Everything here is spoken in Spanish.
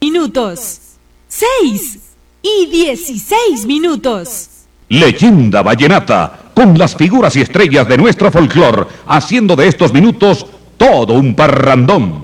minutos. 6 y 16 minutos. Leyenda vallenata, con las figuras y estrellas de nuestro folclor, haciendo de estos minutos todo un parrandón.